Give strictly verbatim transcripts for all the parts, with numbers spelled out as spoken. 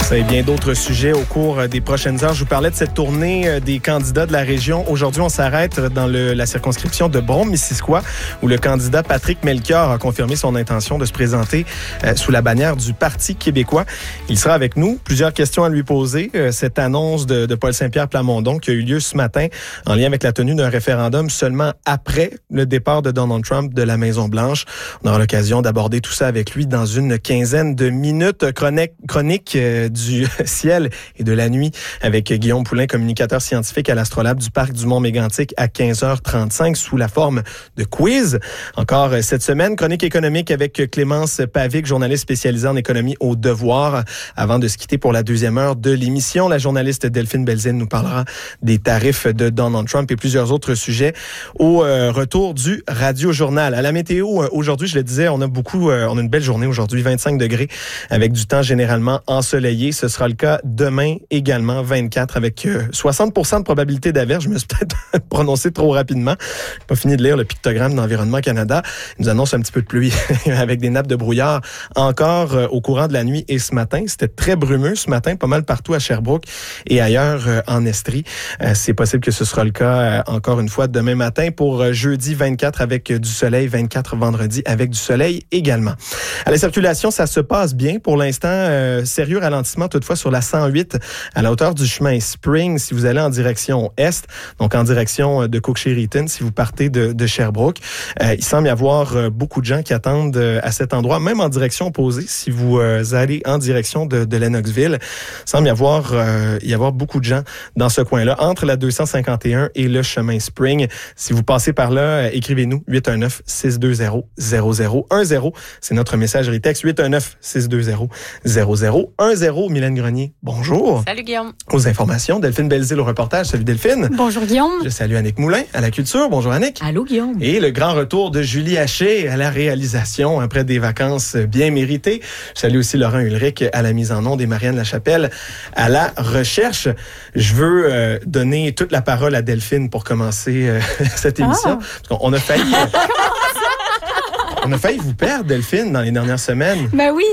Ça et bien d'autres sujets au cours des prochaines heures. Je vous parlais de cette tournée des candidats de la région. Aujourd'hui, on s'arrête dans le, la circonscription de Brome-Missisquoi, où le candidat Patrick Melchior a confirmé son intention de se présenter euh, sous la bannière du Parti québécois. Il sera avec nous. Plusieurs questions à lui poser. Euh, cette annonce de, de Paul Saint-Pierre Plamondon qui a eu lieu ce matin en lien avec la tenue d'un référendum seulement après le départ de Donald Trump de la Maison-Blanche. On aura l'occasion d'aborder tout ça avec lui dans une quinzaine de minutes. Chronique, chronique euh, du ciel et de la nuit avec Guillaume Poulin, communicateur scientifique à l'Astrolabe du Parc du Mont-Mégantic à quinze heures trente-cinq sous la forme de quiz. Encore cette semaine, chronique économique avec Clémence Pavic, journaliste spécialisée en économie au Devoir. Avant de se quitter pour la deuxième heure de l'émission, la journaliste Delphine Belzile nous parlera des tarifs de Donald Trump et plusieurs autres sujets au euh, retour du Radio-Journal. À la météo, euh, aujourd'hui, je le disais, on a beaucoup, euh, on a une belle journée aujourd'hui, vingt-cinq degrés avec du temps généralement ensoleillé. Ce sera le cas demain également, vingt-quatre avec euh, soixante pour cent de probabilité d'averse. Je me suis peut-être prononcé trop rapidement. J'ai pas fini de lire le pictogramme d'Environnement Canada. Il nous annonce un petit peu de pluie avec des nappes de brouillard encore euh, au courant de la nuit et ce matin. C'était très brumeux ce matin, pas mal partout à Sherbrooke et ailleurs euh, en Estrie. Euh, c'est possible que ce sera le cas euh, encore une fois demain matin pour euh, jeudi vingt-quatre avec euh, du soleil, vingt-quatre vendredi avec du soleil également. À la circulation, ça se passe bien pour l'instant. Euh, sérieux ralentissement toutefois sur la cent huit à la hauteur du chemin Spring si vous allez en direction est, donc en direction de Cook-Sheridan si vous partez de, de Sherbrooke. Euh, il semble y avoir euh, beaucoup de gens qui attendent euh, à cet endroit, même en direction opposée si vous euh, allez en direction de, de Lennoxville. Il semble y avoir, euh, y avoir beaucoup de gens dans ce coin-là, entre la deux cent cinquante et un et le chemin Spring. Si vous passez par là, euh, écrivez-nous huit un neuf, six deux zéro, zéro zéro un zéro. C'est notre messagerie texte huit un neuf, six deux zéro, zéro zéro un zéro. Mylène Grenier, bonjour. Salut Guillaume. Aux informations, Delphine Belzile au reportage. Salut Delphine. Bonjour Guillaume. Je salue Annick Moulin à la culture. Bonjour Annick. Allô Guillaume. Et le grand retour de Julie Haché à la réalisation après des vacances bien méritées. Je salue aussi Laurent Ulrich à la mise en onde et Marianne Lachapelle à la recherche. Je veux euh, donner toute la parole à Delphine pour commencer euh, cette émission. Ah. Parce qu'on a failli... On a failli vous perdre, Delphine, dans les dernières semaines. Ben oui.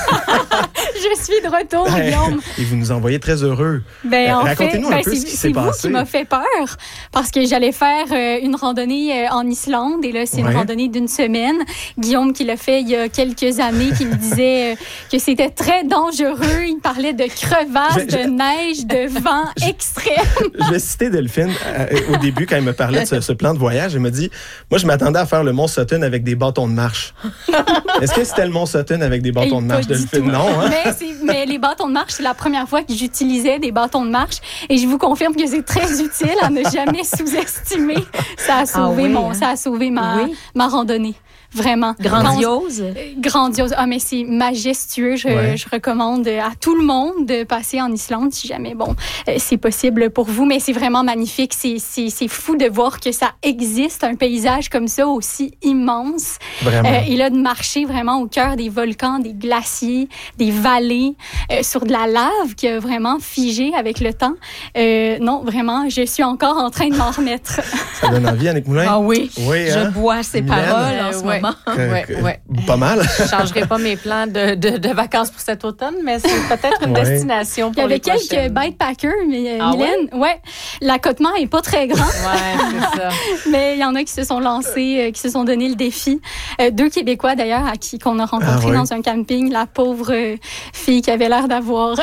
Je suis de retour, Guillaume. Et vous nous envoyez très heureux. Ben, en Racontez-nous fait, un ben, peu c'est, ce qui s'est c'est passé. C'est vous qui m'a fait peur parce que j'allais faire euh, une randonnée euh, en Islande et là, c'est ouais. une randonnée d'une semaine. Guillaume qui l'a fait il y a quelques années, qui me disait euh, que c'était très dangereux. Il parlait de crevasses, je, je, de neige, de vent je, extrême. Je vais citer Delphine euh, au début quand elle me parlait de ce, ce plan de voyage. Elle m'a dit, moi, je m'attendais à faire le Mont Sutton avec des bâtons de marche. Est-ce que c'était le Mont Sutton avec des bâtons de marche, Delphine? Non, hein? Mais, c'est, mais les bâtons de marche, c'est la première fois que j'utilisais des bâtons de marche et je vous confirme que c'est très utile à ne jamais sous-estimer. Ça a sauvé, ah oui, mon, hein? ça a sauvé ma, oui. ma randonnée. Vraiment. Grandiose. On, euh, grandiose. Ah, mais c'est majestueux. Je, ouais. je recommande à tout le monde de passer en Islande si jamais, bon, euh, c'est possible pour vous. Mais c'est vraiment magnifique. C'est, c'est, c'est fou de voir que ça existe, un paysage comme ça aussi immense. Vraiment. Euh, et là, de marcher vraiment au cœur des volcans, des glaciers, des vallées, euh, sur de la lave qui a vraiment figé avec le temps. Euh, non, vraiment, je suis encore en train de m'en remettre. Ça donne envie, Annick Moulin? Ah oui. oui je hein? bois ces Mylène. paroles en ce ouais. moment. Que, ouais, que, ouais. Pas mal. Je ne changerai pas mes plans de, de, de vacances pour cet automne, mais c'est peut-être une ouais. destination pour les prochaines. Il y avait quelques bikepackers, mais ah Mylène, ouais? ouais, l'accotement n'est pas très grand. Ouais, c'est ça. Mais il y en a qui se sont lancés, euh, qui se sont donné le défi. Euh, deux Québécois, d'ailleurs, à qui qu'on a rencontrés ah ouais. dans un camping. La pauvre euh, fille qui avait l'air d'avoir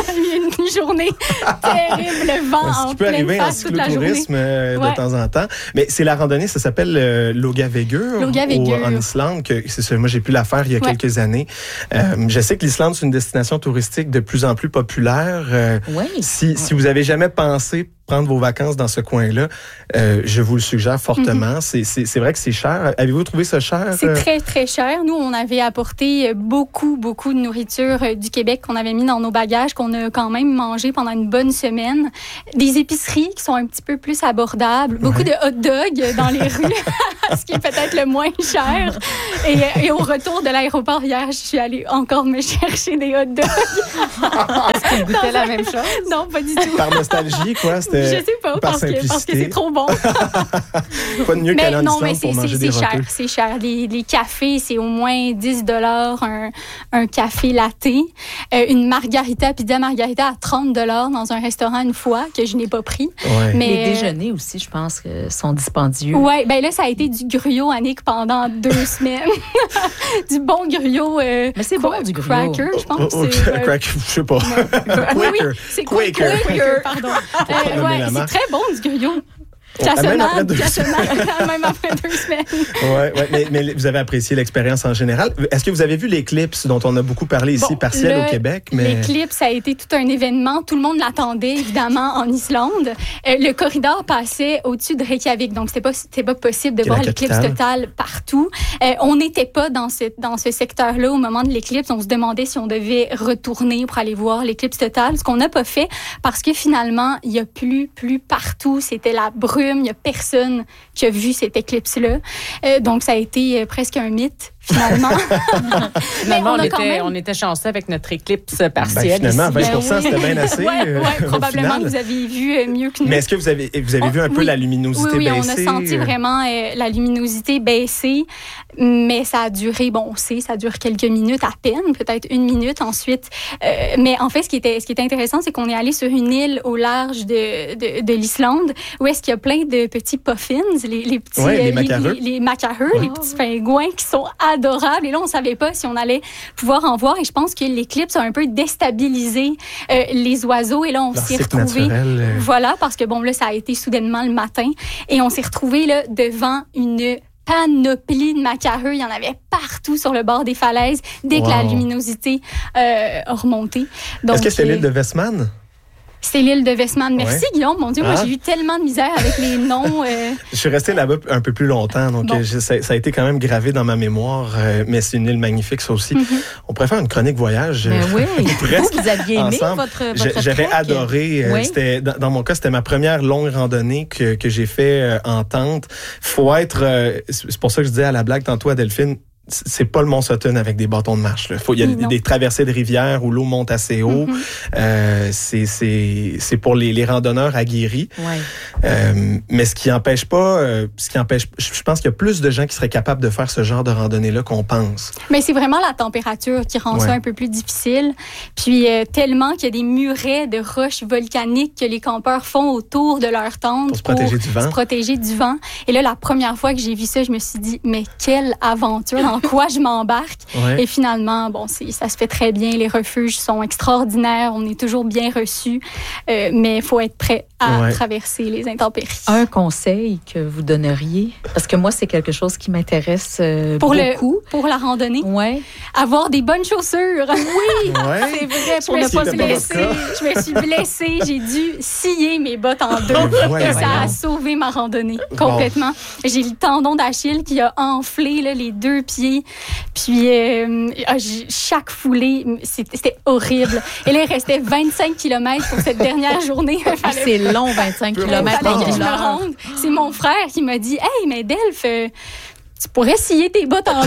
une journée terrible, le vent en qui peut pleine arriver face en toute la journée. cyclotourisme euh, ouais. de temps en temps. Mais c'est la randonnée, ça s'appelle euh, Logavegur, Logavegur. en Islande. Que, c'est ça, moi, j'ai pu la faire il y a ouais. quelques années. Euh, je sais que l'Islande, c'est une destination touristique de plus en plus populaire. Euh, oui. Si, ouais. si vous avez jamais pensé prendre vos vacances dans ce coin-là, euh, je vous le suggère fortement. Mm-hmm. C'est, c'est, c'est vrai que c'est cher. Avez-vous trouvé ça cher? C'est très, très cher. Nous, on avait apporté beaucoup, beaucoup de nourriture du Québec qu'on avait mis dans nos bagages, qu'on a quand même mangé pendant une bonne semaine. Des épiceries qui sont un petit peu plus abordables. Beaucoup ouais. de hot dogs dans les rues, ce qui est peut-être le moins cher. Et, et au retour de l'aéroport hier, je suis allée encore me chercher des hot dogs. Est-ce qu'ils goûtaient la même chose? Non, pas du tout. Par nostalgie, quoi? C'était C'était je sais pas, parce que, parce que c'est trop bon. Pas de mieux qu'aller en Islande pour manger des cher, roteux. c'est cher. Les, les cafés, c'est au moins dix dollars un, un café latte. Euh, une margarita, pizza margarita à trente dollars dans un restaurant une fois, que je n'ai pas pris. Ouais. Mais, les déjeuners aussi, je pense, que sont dispendieux. Oui, bien là, ça a été du gruyot, Annick, pendant deux semaines. Du bon gruyot. Euh, Mais c'est bon, du gruyot. Cracker, je pense. Oh, oh, c'est, euh, cracker, je sais pas. Oui, oui, c'est Quaker. Quaker. Quaker, pardon. Euh, ouais, c'est très bon, du gruyot. Même après deux semaines. Même après deux semaines. Ouais, ouais, mais, mais vous avez apprécié l'expérience en général. Est-ce que vous avez vu l'éclipse dont on a beaucoup parlé ici, bon, partielle le, au Québec? Mais... L'éclipse a été tout un événement. Tout le monde l'attendait, évidemment, en Islande. Euh, le corridor passait au-dessus de Reykjavik, donc c'était pas, c'était pas possible de Qui voir la l'éclipse capitale. totale partout. Euh, on n'était pas dans ce, dans ce secteur-là au moment de l'éclipse. On se demandait si on devait retourner pour aller voir l'éclipse totale, ce qu'on n'a pas fait parce que finalement, il y a plus, plus partout. C'était la brume, il y a personne qui a vu cette éclipse-là. Euh, donc, ça a été euh, presque un mythe, finalement. Finalement, on, on, on, quand était, même... on était chanceux avec notre éclipse partielle. Ben, finalement, ici. vingt pour cent, Ben oui. c'était bien assez. Ouais, euh, ouais, probablement que final. vous avez vu euh, mieux que nous. Mais est-ce que vous avez, vous avez On, vu un peu oui, la luminosité oui, oui, baisser? on a senti vraiment euh, la luminosité baisser, mais ça a duré, bon, on sait, ça dure quelques minutes à peine, peut-être une minute ensuite. Euh, mais en fait, ce qui était, ce qui était intéressant, c'est qu'on est allé sur une île au large de, de, de l'Islande, où est-ce qu'il y a plein de petits puffins, les, les petits ouais, les euh, macareux, les, les, les, macareux, ouais. les petits pingouins qui sont adorables. Et là, on savait pas si on allait pouvoir en voir. Et je pense que l'éclipse a un peu déstabilisé euh, les oiseaux. Et là, on leur s'est cycle retrouvés. naturel, euh... Voilà, parce que bon, là, ça a été soudainement le matin. Et on s'est retrouvés là devant une panoplie de macareux. Il y en avait partout sur le bord des falaises dès wow. que la luminosité euh, a remonté. Donc, est-ce que c'était euh, l'île de Westman? C'est l'île de Westman. Merci, ouais. Guillaume. Mon Dieu, ah. moi, j'ai eu tellement de misère avec les noms. Euh... Je suis resté là-bas un peu plus longtemps, donc bon. je, ça, ça a été quand même gravé dans ma mémoire, euh, mais c'est une île magnifique, ça aussi. Mm-hmm. On pourrait faire une chronique voyage. Mais oui, presque vous, vous aviez aimé ensemble. votre, votre J'avais trek. adoré. Oui. C'était, dans, dans mon cas, c'était ma première longue randonnée que, que j'ai fait euh, en tente. Faut être... Euh, c'est pour ça que je disais à la blague tantôt à Delphine, c'est pas le Mont Sutton avec des bâtons de marche. Là. Faut, il y a oui, des, des traversées de rivières où l'eau monte assez haut. Mm-hmm. Euh, c'est, c'est, c'est pour les, les randonneurs aguerris. Ouais. Euh, mais ce qui empêche pas, euh, ce qui empêche, je pense qu'il y a plus de gens qui seraient capables de faire ce genre de randonnée-là qu'on pense. Mais c'est vraiment la température qui rend ouais. ça un peu plus difficile. Puis euh, tellement qu'il y a des murets de roches volcaniques que les campeurs font autour de leur tente pour se protéger du vent. Se protéger du vent. Et là, la première fois que j'ai vu ça, je me suis dit, mais quelle aventure! Dans quoi je m'embarque. Ouais. Et finalement, bon, c'est, ça se fait très bien. Les refuges sont extraordinaires. On est toujours bien reçus. Euh, mais il faut être prêt à ouais. traverser les intempéries. Un conseil que vous donneriez? Parce que moi, c'est quelque chose qui m'intéresse euh, pour beaucoup. Le, pour la randonnée? Oui. Avoir des bonnes chaussures. Oui, ouais. c'est vrai. Pour ne pas se blesser. Je me suis blessée. J'ai dû scier mes bottes en deux. Ouais, et ça ouais. a sauvé ma randonnée complètement. Bon. J'ai le tendon d'Achille qui a enflé là, les deux pieds. Puis, euh, chaque foulée, c'était horrible. Et là, il restait vingt-cinq kilomètres pour cette dernière journée. Ah, c'est long, vingt-cinq kilomètres. Il fallait que je me rende. C'est mon frère qui m'a dit « Hey, mais Delph, euh, tu pourrais scier tes bottes en deux. »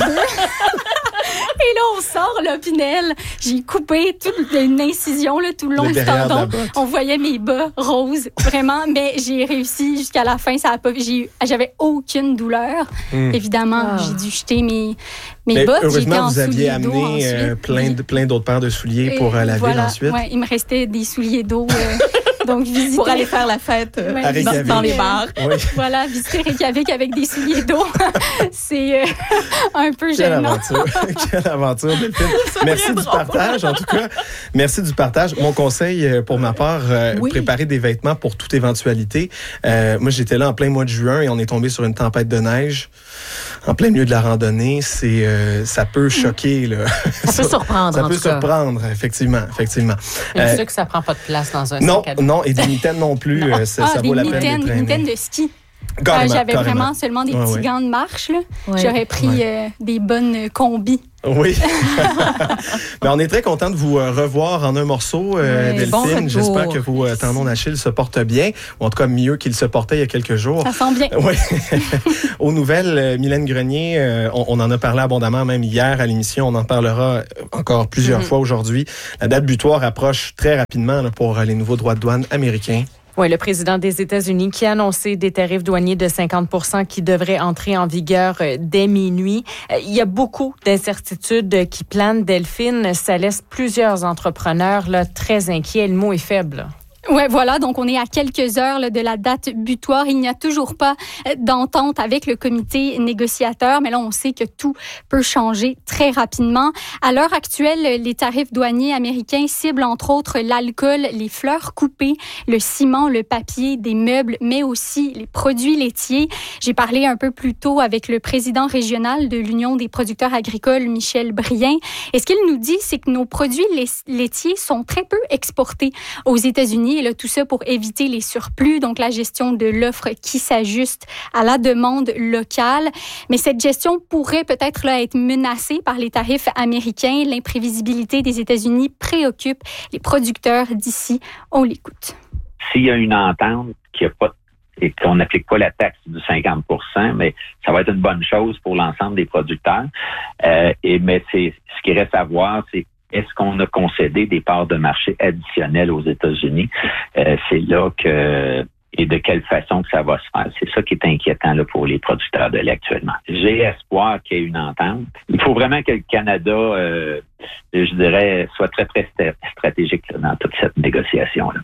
Et là, on sort l'opinel. J'ai coupé toute une incision là, tout le long le du tendon. On voyait mes bas roses, vraiment. Mais j'ai réussi jusqu'à la fin. Ça a pas, j'ai, j'avais aucune douleur. Mm. Évidemment, ah. j'ai dû jeter mes, mes mais bottes. Heureusement, vous aviez amené euh, plein, de, plein d'autres paires de souliers Et pour euh, la voilà. ville ensuite. Ouais, il me restait des souliers d'eau. Euh, Donc, visiter... Pour aller faire la fête euh, ouais, dans, dans les bars. Oui. Voilà, visiter Reykjavik avec des souliers d'eau. C'est euh, un peu Quelle gênant. aventure. Quelle aventure, Delphine. Merci du partage, en tout cas. Merci du partage. Mon conseil, pour ma part, euh, oui. préparer des vêtements pour toute éventualité. Euh, moi, j'étais là en plein mois de juin et on est tombé sur une tempête de neige. En plein milieu de la randonnée, c'est, euh, ça peut choquer. Là. Ça peut surprendre, Ça en peut tout cas. surprendre, effectivement. effectivement. C'est euh, sûr que ça prend pas de place dans un non, sac à dos. Non, et des mitaines non plus, non. Euh, ça, ah, ça vaut la peine mitaines, de des mitaines de ski. Carrément, euh, j'avais carrément. vraiment seulement des ouais, petits ouais. gants de marche. Là. Ouais. J'aurais pris ouais. euh, des bonnes combis. Oui. Mais on est très content de vous euh, revoir en un morceau, euh, oui, Delphine. Bon J'espère que vos euh, tendons d'Achille se portent bien, ou en tout cas mieux qu'ils se portaient il y a quelques jours. Ça sent bien. Oui. Aux nouvelles, euh, Mylène Grenier, euh, on, on en a parlé abondamment même hier à l'émission. On en parlera encore plusieurs mm-hmm. fois aujourd'hui. La date butoir approche très rapidement là, pour euh, les nouveaux droits de douane américains. Oui, le président des États-Unis qui a annoncé des tarifs douaniers de cinquante pour cent qui devraient entrer en vigueur dès minuit. Il y a beaucoup d'incertitudes qui planent. Delphine, ça laisse plusieurs entrepreneurs là, très inquiets. Le mot est faible. Oui, voilà. Donc, on est à quelques heures là, de la date butoir. Il n'y a toujours pas d'entente avec le comité négociateur, mais là, on sait que tout peut changer très rapidement. À l'heure actuelle, les tarifs douaniers américains ciblent entre autres l'alcool, les fleurs coupées, le ciment, le papier, des meubles, mais aussi les produits laitiers. J'ai parlé un peu plus tôt avec le président régional de l'Union des producteurs agricoles, Michel Brien. Et ce qu'il nous dit, c'est que nos produits laitiers sont très peu exportés aux États-Unis. Et là, tout ça pour éviter les surplus, donc la gestion de l'offre qui s'ajuste à la demande locale. Mais cette gestion pourrait peut-être là, être menacée par les tarifs américains. L'imprévisibilité des États-Unis préoccupe les producteurs d'ici. On l'écoute. S'il y a une entente qui a pas et qu'on n'applique pas la taxe du cinquante pour cent, mais ça va être une bonne chose pour l'ensemble des producteurs. Euh, et mais c'est ce qui reste à voir, c'est est-ce qu'on a concédé des parts de marché additionnelles aux États-Unis? Euh, c'est là que, et de quelle façon que ça va se faire. C'est ça qui est inquiétant là, pour les producteurs de lait actuellement. J'ai espoir qu'il y ait une entente. Il faut vraiment que le Canada, euh, je dirais, soit très, très stratégique là, dans toute cette négociation-là.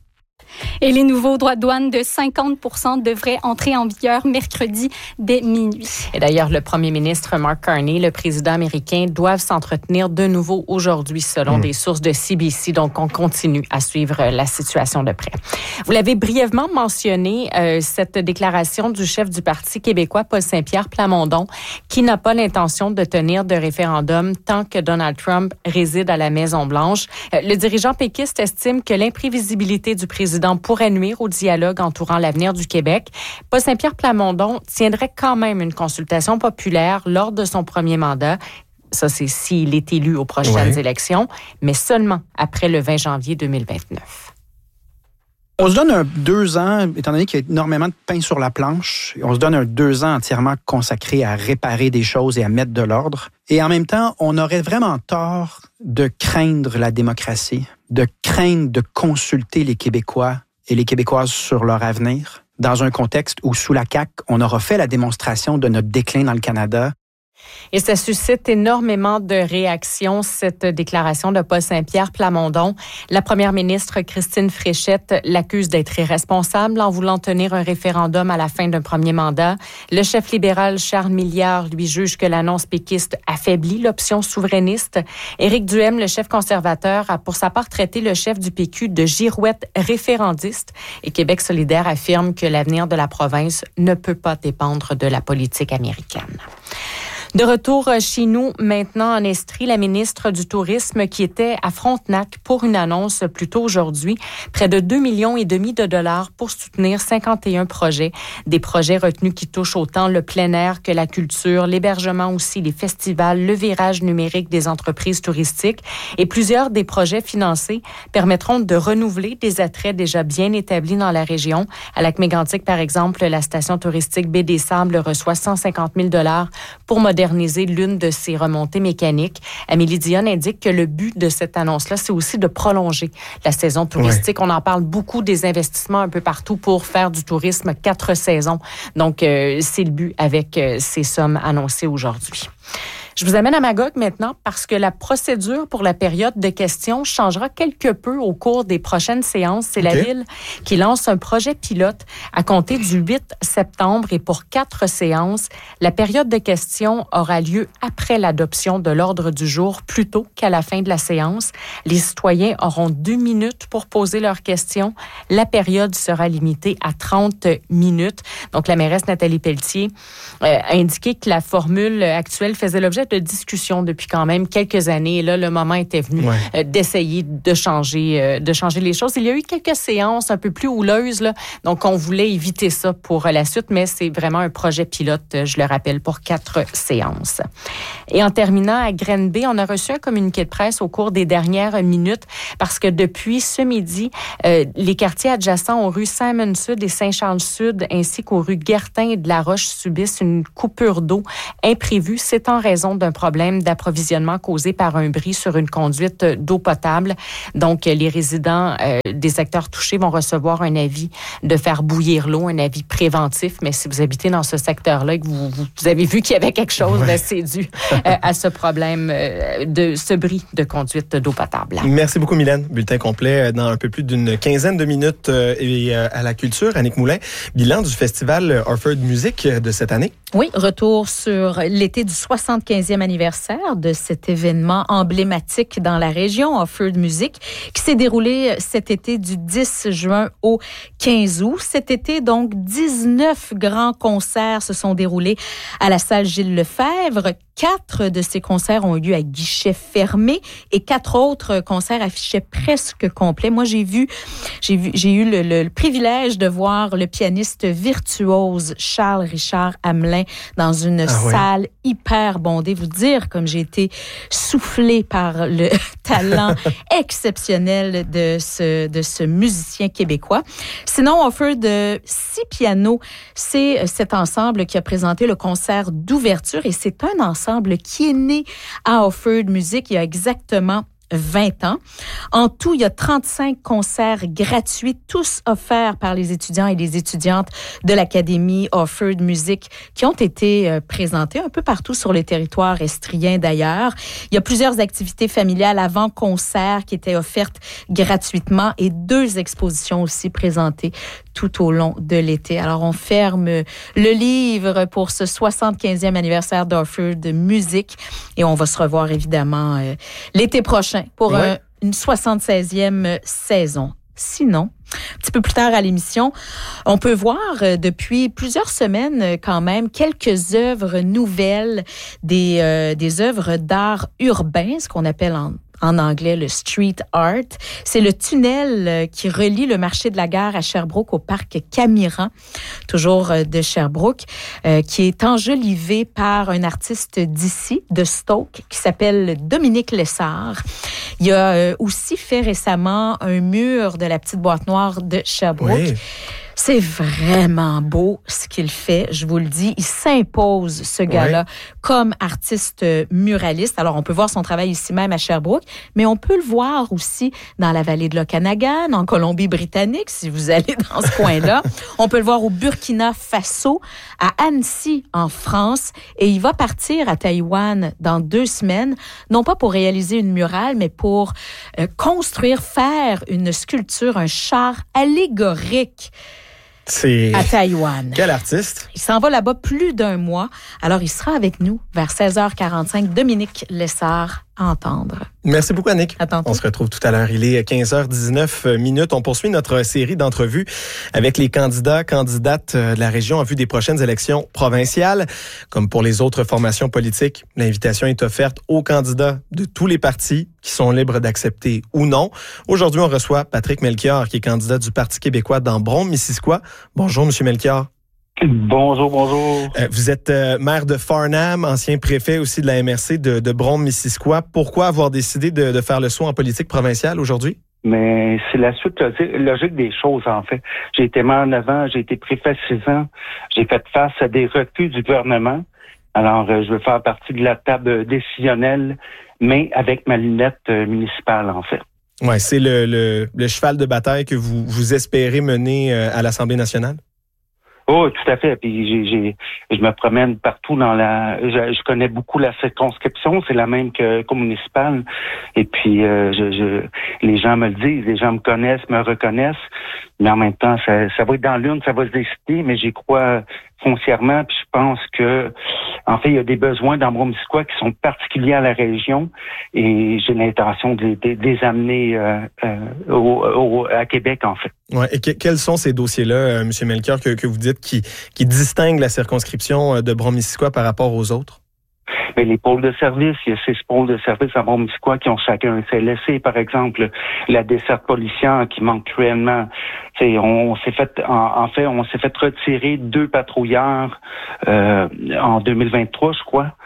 Et les nouveaux droits de douane de cinquante pour cent devraient entrer en vigueur mercredi dès minuit. Et d'ailleurs, le premier ministre Mark Carney, le président américain, doivent s'entretenir de nouveau aujourd'hui, selon mmh. des sources de C B C. Donc, on continue à suivre la situation de près. Vous l'avez brièvement mentionné, euh, cette déclaration du chef du Parti québécois, Paul Saint-Pierre Plamondon, qui n'a pas l'intention de tenir de référendum tant que Donald Trump réside à la Maison-Blanche. Euh, le dirigeant péquiste estime que l'imprévisibilité du président pourrait nuire au dialogue entourant l'avenir du Québec. Paul Saint-Pierre Plamondon tiendrait quand même une consultation populaire lors de son premier mandat. Ça, c'est s'il est élu aux prochaines ouais. élections, mais seulement après le vingt janvier deux mille vingt-neuf. On se donne un deux ans, étant donné qu'il y a énormément de pain sur la planche, on se donne un deux ans entièrement consacré à réparer des choses et à mettre de l'ordre. Et en même temps, on aurait vraiment tort de craindre la démocratie, de craindre de consulter les Québécois et les Québécoises sur leur avenir, dans un contexte où, sous la C A Q, on aura fait la démonstration de notre déclin dans le Canada. Et ça suscite énormément de réactions, cette déclaration de Paul Saint-Pierre Plamondon. La première ministre Christine Fréchette l'accuse d'être irresponsable en voulant tenir un référendum à la fin d'un premier mandat. Le chef libéral Charles Milliard lui juge que l'annonce péquiste affaiblit l'option souverainiste. Éric Duhem, le chef conservateur, a pour sa part traité le chef du P Q de girouette référendiste. Et Québec solidaire affirme que l'avenir de la province ne peut pas dépendre de la politique américaine. De retour chez nous, maintenant en Estrie, la ministre du Tourisme qui était à Frontenac pour une annonce plus tôt aujourd'hui, près de deux millions et demi de dollars pour soutenir cinquante et un projets. Des projets retenus qui touchent autant le plein air que la culture, l'hébergement aussi, les festivals, le virage numérique des entreprises touristiques. Et plusieurs des projets financés permettront de renouveler des attraits déjà bien établis dans la région. À Lac-Mégantic, par exemple, la station touristique Baie des Sables reçoit cent cinquante mille dollars pour moderniser l'une de ses remontées mécaniques. Amélie Dionne indique que le but de cette annonce-là, c'est aussi de prolonger la saison touristique. Ouais. On en parle beaucoup des investissements un peu partout pour faire du tourisme quatre saisons. Donc, euh, c'est le but avec euh, ces sommes annoncées aujourd'hui. Je vous amène à Magog maintenant parce que la procédure pour la période de questions changera quelque peu au cours des prochaines séances. C'est okay. la Ville qui lance un projet pilote à compter du huit septembre et pour quatre séances. La période de questions aura lieu après l'adoption de l'ordre du jour plutôt qu'à la fin de la séance. Les citoyens auront deux minutes pour poser leurs questions. La période sera limitée à trente minutes. Donc, la mairesse Nathalie Pelletier euh, a indiqué que la formule actuelle faisait l'objet de discussion depuis quand même quelques années. Et là, le moment était venu ouais. euh, d'essayer de changer, euh, de changer les choses. Il y a eu quelques séances un peu plus houleuses, là, donc on voulait éviter ça pour la suite, mais c'est vraiment un projet pilote, je le rappelle, pour quatre séances. Et en terminant, à Granby, on a reçu un communiqué de presse au cours des dernières minutes parce que depuis ce midi, euh, les quartiers adjacents aux rues Simon-Sud et Saint-Charles-Sud ainsi qu'aux rues Guertin et de la Roche subissent une coupure d'eau imprévue. C'est en raison compte d'un problème d'approvisionnement causé par un bris sur une conduite d'eau potable. Donc, les résidents euh, des secteurs touchés vont recevoir un avis de faire bouillir l'eau, un avis préventif. Mais si vous habitez dans ce secteur-là et que vous, vous, vous avez vu qu'il y avait quelque chose, ouais. ben, c'est dû euh, à ce problème euh, de ce bris de conduite d'eau potable. Merci beaucoup, Mylène. Bulletin complet dans un peu plus d'une quinzaine de minutes euh, et euh, à la culture. Annick Moulin, bilan du festival Orford Music de cette année. Oui, retour sur l'été du soixante-quinzième anniversaire de cet événement emblématique dans la région, Orford Music, qui s'est déroulé cet été du dix juin au quinze août. Cet été, donc, dix-neuf grands concerts se sont déroulés à la salle Gilles Lefebvre. Quatre de ces concerts ont eu lieu à guichet fermé et quatre autres concerts affichaient presque complets. Moi, j'ai vu, j'ai vu, j'ai eu le, le, le privilège de voir le pianiste virtuose Charles Richard Hamelin dans une ah salle ouais. hyper bondée. Vous dire comme j'ai été soufflée par le talent exceptionnel de ce, de ce musicien québécois. Sinon, Orford de six pianos, c'est cet ensemble qui a présenté le concert d'ouverture et c'est un ensemble qui est né à Orford Music il y a exactement vingt ans. En tout, il y a trente-cinq concerts gratuits, tous offerts par les étudiants et les étudiantes de l'Académie Orford Music qui ont été euh, présentés un peu partout sur le territoire estrien d'ailleurs. Il y a plusieurs activités familiales avant concert qui étaient offertes gratuitement et deux expositions aussi présentées tout au long de l'été. Alors, on ferme le livre pour ce soixante-quinzième anniversaire d'Orford Music et on va se revoir évidemment euh, l'été prochain pour ouais. un, une soixante-seizième saison. Sinon, un petit peu plus tard à l'émission, on peut voir euh, depuis plusieurs semaines euh, quand même quelques œuvres nouvelles, des, euh, des œuvres d'art urbain, ce qu'on appelle en En anglais, le street art. C'est le tunnel qui relie le marché de la gare à Sherbrooke au parc Camiran, toujours de Sherbrooke, euh, qui est enjolivé par un artiste d'ici, de Stoke, qui s'appelle Dominique Lessard. Il a euh, aussi fait récemment un mur de la petite boîte noire de Sherbrooke. Oui. C'est vraiment beau ce qu'il fait, je vous le dis. Il s'impose, ce gars-là, oui. comme artiste muraliste. Alors, on peut voir son travail ici même à Sherbrooke, mais on peut le voir aussi dans la vallée de l'Okanagan, en Colombie-Britannique, si vous allez dans ce coin-là. On peut le voir au Burkina Faso, à Annecy, en France. Et il va partir à Taïwan dans deux semaines, non pas pour réaliser une murale, mais pour euh, construire, faire une sculpture, un char allégorique. C'est... à Taïwan. Quel artiste? Il s'en va là-bas plus d'un mois. Alors, il sera avec nous vers seize heures quarante-cinq. Dominique Lessard à entendre. Merci beaucoup, Annick. À tantôt. On se retrouve tout à l'heure. Il est quinze heures dix-neuf minutes. On poursuit notre série d'entrevues avec les candidats, candidates de la région en vue des prochaines élections provinciales. Comme pour les autres formations politiques, l'invitation est offerte aux candidats de tous les partis qui sont libres d'accepter ou non. Aujourd'hui, on reçoit Patrick Melchior, qui est candidat du Parti québécois dans Brome-Missisquoi. Bonjour, Monsieur Melchior. Bonjour, bonjour. Euh, vous êtes euh, maire de Farnham, ancien préfet aussi de la M R C de, de Brome-Missisquoi. Pourquoi avoir décidé de, de faire le saut en politique provinciale aujourd'hui? Mais c'est la suite logique des choses, en fait. J'ai été maire neuf ans, j'ai été préfet six ans. J'ai fait face à des refus du gouvernement. Alors, euh, je veux faire partie de la table décisionnelle, mais avec ma lunette euh, municipale, en fait. Ouais, c'est le, le, le cheval de bataille que vous, vous espérez mener euh, à l'Assemblée nationale? Oh, tout à fait. Puis j'ai, j'ai, je me promène partout dans la. Je, je connais beaucoup la circonscription, c'est la même que qu'au municipal. Et puis euh, je, je, les gens me le disent, les gens me connaissent, me reconnaissent. Mais en même temps, ça, ça va être dans l'urne, ça va se décider. Mais j'y crois foncièrement. Puis je pense que, en fait, il y a des besoins dans Brome-Missisquoi qui sont particuliers à la région. Et j'ai l'intention de, de, de les amener euh, euh, au, au, à Québec, en fait. Ouais. Et que, quels sont ces dossiers-là, euh, M. Melchior, que, que vous dites qui, qui distinguent la circonscription de Brome-Missisquoi par rapport aux autres? Mais les pôles de service, il y a six pôles de service à Brome-Missisquoi qui ont chacun un C L S C, par exemple, la desserte policière qui manque cruellement. T'sais, on, on s'est fait, en, en fait, on s'est fait retirer deux patrouilleurs euh, en deux mille vingt-trois, je crois.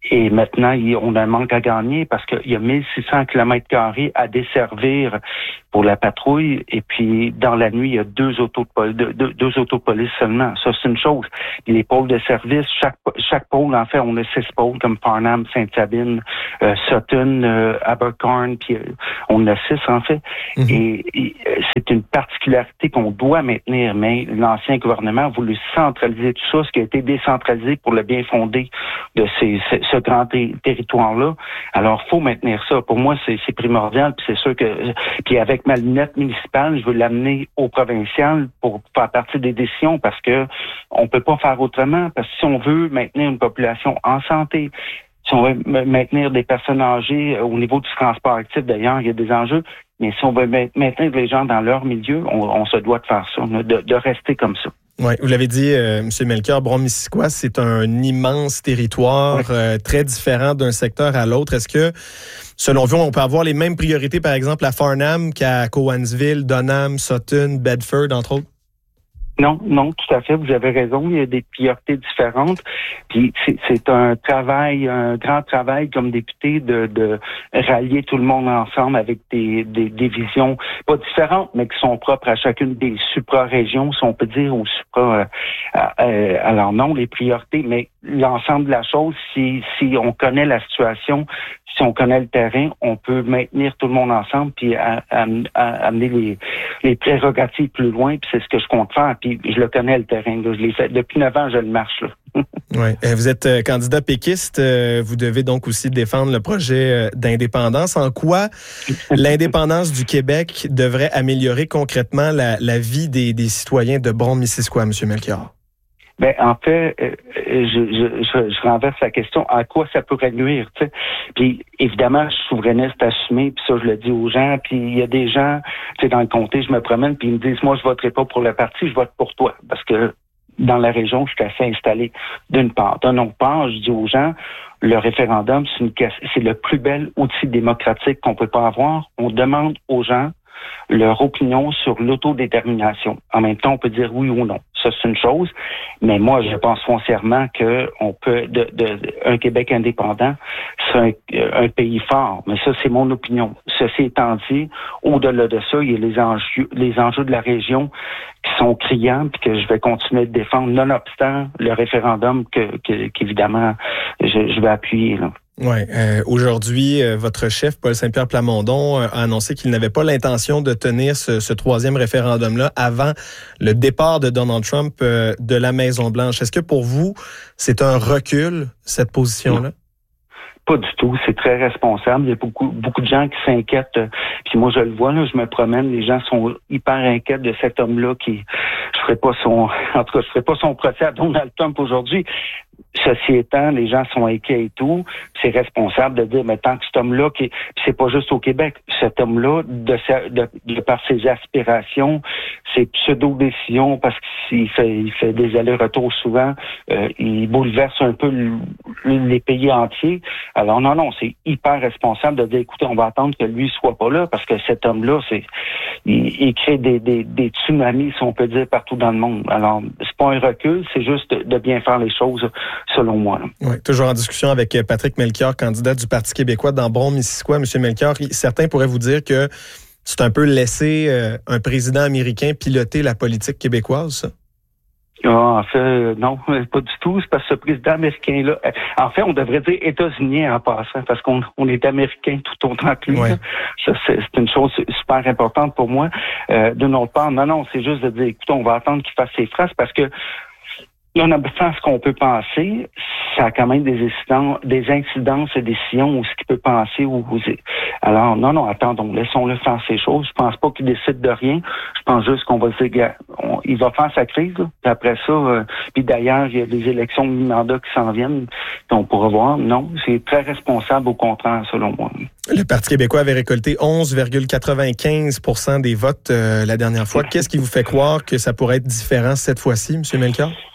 Et maintenant, on a un manque à gagner parce qu'il y a mille six cents kilomètres carrés à desservir pour la patrouille. Et puis, dans la nuit, il y a deux autos de, deux, deux, deux autopolices seulement. Ça, c'est une chose. Et les pôles de service, chaque chaque pôle, en fait, on a six pôles comme Farnham, Sainte-Sabine, euh, Sutton, euh, Abercorn, puis euh, on a six, en fait. Mm-hmm. Et, et c'est une particularité qu'on doit maintenir. Mais l'ancien gouvernement a voulu centraliser tout ça, ce qui a été décentralisé pour le bien fondé de ces, ces ce grand ter- territoire-là. Alors, faut maintenir ça. Pour moi, c'est, c'est primordial. Puis c'est sûr que, puis avec ma lunette municipale, je veux l'amener au provincial pour faire partie des décisions parce que on peut pas faire autrement. Parce que si on veut maintenir une population en santé, si on veut maintenir des personnes âgées au niveau du transport actif, d'ailleurs, il y a des enjeux. Mais si on veut maintenir les gens dans leur milieu, on, on se doit de faire ça, de, de rester comme ça. Oui, vous l'avez dit, euh, M. Melchior, Brome-Missisquoi, c'est un immense territoire, oui. euh, très différent d'un secteur à l'autre. Est-ce que, selon vous, on peut avoir les mêmes priorités, par exemple, à Farnham qu'à Cowansville, Dunham, Sutton, Bedford, entre autres? Non, non, tout à fait. Vous avez raison. Il y a des priorités différentes. Puis c'est, c'est un travail, un grand travail comme député de, de rallier tout le monde ensemble avec des, des, des visions pas différentes, mais qui sont propres à chacune des supra-régions, si on peut dire, ou supra. Euh, euh, alors non, les priorités, mais l'ensemble de la chose, si si on connaît la situation. Si on connaît le terrain, on peut maintenir tout le monde ensemble puis à, à, à amener les, les prérogatives plus loin. Puis c'est ce que je compte faire. Puis je le connais, le terrain. Là. Je l'ai fait depuis neuf ans, je le marche. Là. Oui. Vous êtes candidat péquiste. Vous devez donc aussi défendre le projet d'indépendance. En quoi l'indépendance du Québec devrait améliorer concrètement la, la vie des, des citoyens de Brome-Missisquoi, M. Melchior? Ben en fait, euh, je, je, je, je renverse la question. À quoi ça pourrait nuire, tu sais? Puis évidemment, je suis souverainiste assumé, puis ça je le dis aux gens. Puis il y a des gens, tu sais, dans le comté, je me promène, puis ils me disent, moi je voterai pas pour le parti, je vote pour toi, parce que dans la région, je suis assez installé. D'une part, d'un autre part, je dis aux gens, le référendum, c'est, une, c'est le plus bel outil démocratique qu'on peut pas avoir. On demande aux gens leur opinion sur l'autodétermination. En même temps, on peut dire oui ou non. Ça, c'est une chose. Mais moi, je pense foncièrement que on peut, de, de, de un Québec indépendant, c'est un, un pays fort. Mais ça, c'est mon opinion. Ceci étant dit, au-delà de ça, il y a les enjeux, les enjeux de la région qui sont criants, puis que je vais continuer de défendre, nonobstant le référendum que, que qu'évidemment, je, je vais appuyer, là. Oui. Euh, aujourd'hui, euh, votre chef, Paul Saint-Pierre Plamondon, euh, a annoncé qu'il n'avait pas l'intention de tenir ce, ce troisième référendum-là avant le départ de Donald Trump euh, de la Maison-Blanche. Est-ce que pour vous, c'est un recul, cette position-là? Non. Pas du tout. C'est très responsable. Il y a beaucoup, beaucoup de gens qui s'inquiètent. Puis moi, je le vois, là, je me promène. Les gens sont hyper inquiets de cet homme-là qui, je ferai pas son, en tout cas, je ferai pas son procès à Donald Trump aujourd'hui. Ceci étant, les gens sont inquiets et tout. C'est responsable de dire, mais tant que cet homme-là, qui, c'est pas juste au Québec, cet homme-là, de, de, de par ses aspirations, ses pseudo-décisions, parce qu'il fait, il fait des allers-retours souvent, euh, il bouleverse un peu le, les pays entiers. Alors non, non, c'est hyper responsable de dire, écoutez, on va attendre que lui soit pas là, parce que cet homme-là, c'est, il, il crée des, des, des tsunamis, si on peut dire, partout dans le monde. Alors, c'est pas un recul, c'est juste de, de bien faire les choses, selon moi. Oui, toujours en discussion avec Patrick Melchior, candidat du Parti québécois dans Brome-Missisquoi. Monsieur Melchior, certains pourraient vous dire que c'est un peu laisser euh, un président américain piloter la politique québécoise, ça? Ah, en fait, non, pas du tout. C'est parce que ce président américain-là... En fait, on devrait dire États-Unien en passant, parce qu'on on est américain tout autant que lui. Ouais. Ça, c'est, c'est une chose super importante pour moi. Euh, de notre part, non, non, c'est juste de dire, écoute, on va attendre qu'il fasse ses phrases, parce que là, on a ce qu'on peut penser, ça a quand même des incidents, des incidences et décisions ou ce qu'il peut penser. Ou, ou alors, non, non, attendons, laissons-le faire ces choses. Je pense pas qu'il décide de rien. Je pense juste qu'on va se dire, on, il va faire sa crise. Là. Puis après ça, euh, puis d'ailleurs, il y a des élections de mi-mandat qui s'en viennent. Puis on pourra voir. Non, c'est très responsable au contraire, selon moi. Le Parti québécois avait récolté onze virgule quatre-vingt-quinze pour cent des votes euh, la dernière fois. Qu'est-ce qui vous fait croire que ça pourrait être différent cette fois-ci, M. Melchior?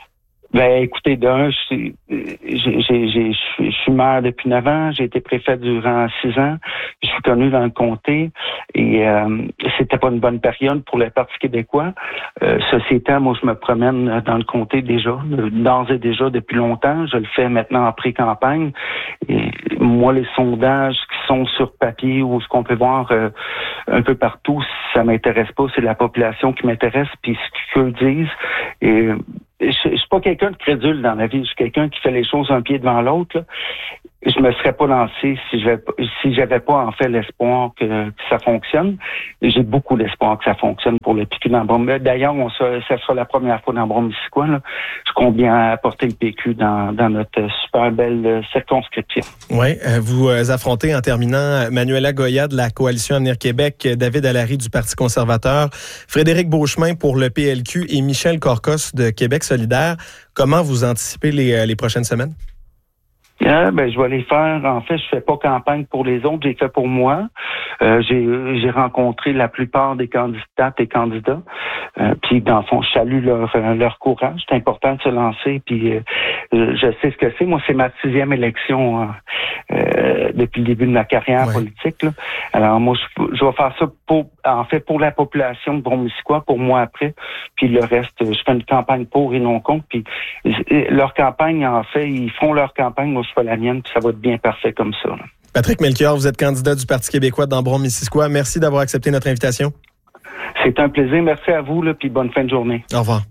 Ben, écoutez, d'un, je suis maire depuis neuf ans, j'ai été préfet durant six ans, je suis connu dans le comté et euh, c'était pas une bonne période pour le Parti québécois. Euh, ceci étant, moi, je me promène dans le comté déjà, d'ores et déjà depuis longtemps. Je le fais maintenant en pré-campagne. Et moi, les sondages qui sont sur papier ou ce qu'on peut voir euh, un peu partout, ça m'intéresse pas. C'est la population qui m'intéresse, puis ce qu'eux disent. Et je, je suis pas quelqu'un de crédule dans la vie. Je suis quelqu'un qui fait les choses un pied devant l'autre, là. Je me serais pas lancé si j'avais si j'avais pas en fait l'espoir que, que ça fonctionne. J'ai beaucoup d'espoir que ça fonctionne pour le P Q dans Brome. D'ailleurs, on ça, ça sera la première fois dans Brome-Missisquoi. Là. Je compte bien apporter le P Q dans, dans notre super belle circonscription. Oui, vous affrontez en terminant Manuela Goya de la Coalition Avenir Québec, David Allary du Parti conservateur, Frédéric Beauchemin pour le P L Q et Michel Corcos de Québec solidaire. Comment vous anticipez les, les prochaines semaines? Ah, ben, je vais les faire. En fait, je fais pas campagne pour les autres, j'ai fait pour moi. Euh, j'ai, j'ai rencontré la plupart des candidates et candidats. Euh, puis, dans le fond, je salue leur, leur courage. C'est important de se lancer. Puis, euh, je sais ce que c'est. Moi, c'est ma sixième élection euh, depuis le début de ma carrière ouais. politique. Là. Alors, moi, je, je vais faire ça pour, en fait, pour la population de Brome-Missisquoi, pour moi après. Puis, le reste, je fais une campagne pour et non contre. Puis, leur campagne, en fait, ils font leur campagne. Moi, je fais la mienne, puis ça va être bien parfait comme ça. Là. Patrick Melchior, vous êtes candidat du Parti québécois dans Brome-Missisquoi. Merci d'avoir accepté notre invitation. C'est un plaisir. Merci à vous, là, puis bonne fin de journée. Au revoir.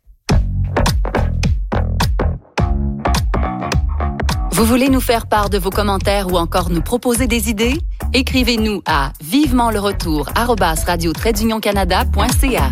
Vous voulez nous faire part de vos commentaires ou encore nous proposer des idées? Écrivez-nous à vivement le retour arobase radio trait d'union canada point c a.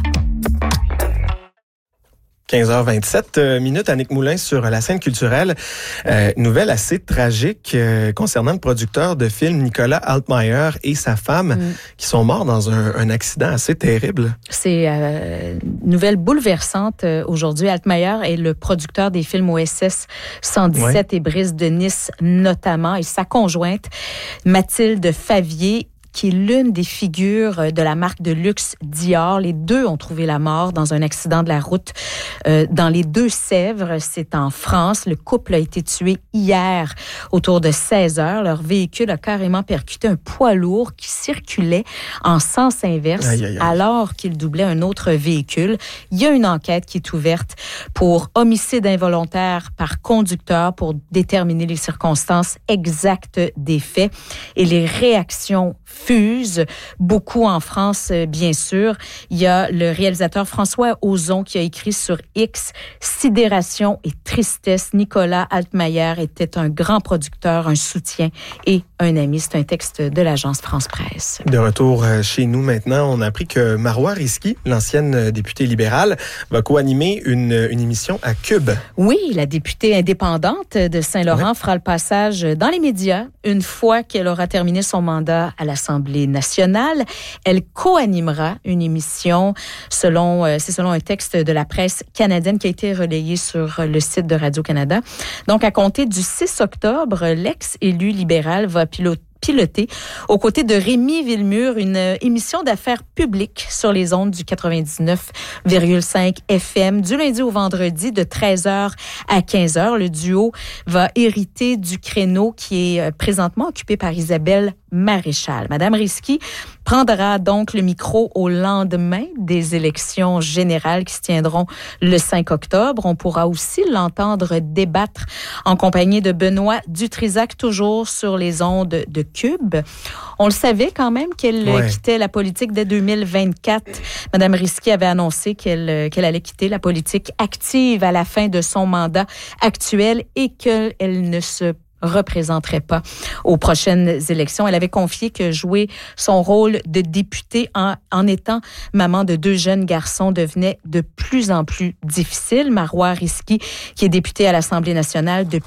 quinze heures vingt-sept minutes, Annick Moulin sur la scène culturelle. Euh, nouvelle assez tragique euh, concernant le producteur de film Nicolas Altmaier et sa femme mm. qui sont morts dans un, un accident assez terrible. C'est euh, une nouvelle bouleversante. Aujourd'hui, Altmaier est le producteur des films O S S cent dix-sept ouais. et Brise de Nice notamment, et sa conjointe Mathilde Favier, qui est l'une des figures de la marque de luxe Dior. Les deux ont trouvé la mort dans un accident de la route euh, dans les Deux-Sèvres. C'est en France. Le couple a été tué hier autour de seize heures. Leur véhicule a carrément percuté un poids lourd qui circulait en sens inverse aïe, aïe, aïe. alors qu'il doublait un autre véhicule. Il y a une enquête qui est ouverte pour homicide involontaire par conducteur pour déterminer les circonstances exactes des faits et les réactions fuse, beaucoup en France, bien sûr. Il y a le réalisateur François Ozon qui a écrit sur X « Sidération et tristesse. Nicolas Altmaier était un grand producteur, un soutien et un ami. » C'est un texte de l'agence France-Presse. De retour chez nous maintenant, on a appris que Marois Risky, l'ancienne députée libérale, va co-animer une, une émission à Cube. Oui, la députée indépendante de Saint-Laurent oui. fera le passage dans les médias une fois qu'elle aura terminé son mandat à l'Assemblée nationale. Elle co-animera une émission selon, euh, c'est selon un texte de la presse canadienne qui a été relayé sur le site de Radio-Canada. Donc, à compter du six octobre, l'ex-élu libéral va piloter piloté aux côtés de Rémi Villemur une émission d'affaires publiques sur les ondes du quatre-vingt-dix-neuf virgule cinq F M du lundi au vendredi de treize heures à quinze heures. Le duo va hériter du créneau qui est présentement occupé par Isabelle Maréchal. Madame Risky prendra donc le micro au lendemain des élections générales qui se tiendront le cinq octobre. On pourra aussi l'entendre débattre en compagnie de Benoît Dutrisac, toujours sur les ondes de Cube. On le savait quand même qu'elle ouais. quittait la politique dès deux mille vingt-quatre. Madame Risky avait annoncé qu'elle, qu'elle allait quitter la politique active à la fin de son mandat actuel et qu'elle ne se représenterait pas aux prochaines élections. Elle avait confié que jouer son rôle de députée en, en étant maman de deux jeunes garçons devenait de plus en plus difficile. Marois Risky, qui est députée à l'Assemblée nationale depuis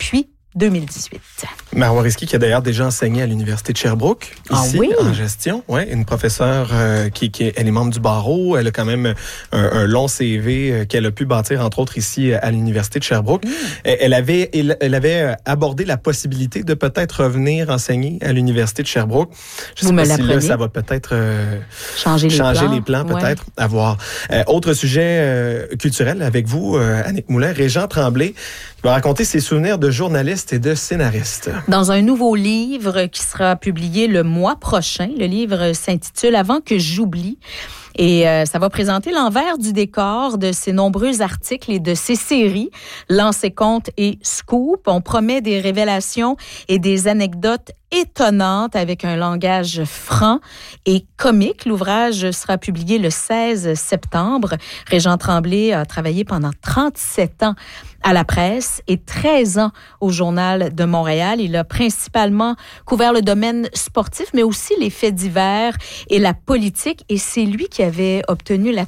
deux mille dix-huit. Marois Risky, qui a d'ailleurs déjà enseigné à l'Université de Sherbrooke, ici, ah oui? en gestion. Ouais, une professeure euh, qui, qui est, elle est membre du barreau. Elle a quand même un, un long C V euh, qu'elle a pu bâtir, entre autres, ici, à l'Université de Sherbrooke. Mmh. Elle avait, elle, elle avait abordé la possibilité de peut-être revenir enseigner à l'Université de Sherbrooke. Je Vous sais me pas si l'apprenez? là, ça va peut-être euh, changer les changer plans, les plans ouais. peut-être, à voir. Euh, autre sujet euh, culturel avec vous, euh, Annick Moulin, Régent Tremblay, qui va raconter ses souvenirs de journaliste et de scénariste. Dans un nouveau livre qui sera publié le mois prochain, le livre s'intitule « Avant que j'oublie ». Et euh, ça va présenter l'envers du décor de ses nombreux articles et de ses séries, Lancez compte et Scoop. On promet des révélations et des anecdotes étonnantes avec un langage franc et comique. L'ouvrage sera publié le seize septembre. Régent Tremblay a travaillé pendant trente-sept ans à la presse et treize ans au Journal de Montréal. Il a principalement couvert le domaine sportif, mais aussi les faits divers et la politique. Et c'est lui qui avait obtenu la